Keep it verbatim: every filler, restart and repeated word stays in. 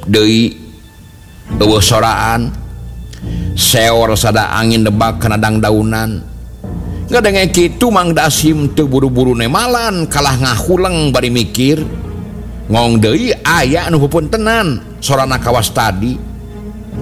deui eueuh soraan seor sada angin debak kana dangdaunan ngadenge kitu Mang Dasim teu buru-buru nemalan kalah ngahuleng bari mikir ngong deui aya anu pupuntenan sorana kawas tadi